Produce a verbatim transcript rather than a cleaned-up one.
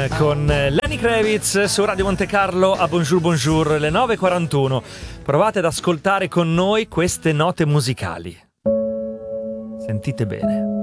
con Lenny Kravitz su Radio Monte Carlo a Bonjour Bonjour, le nove e quarantuno. Provate ad ascoltare con noi queste note musicali. Sentite bene.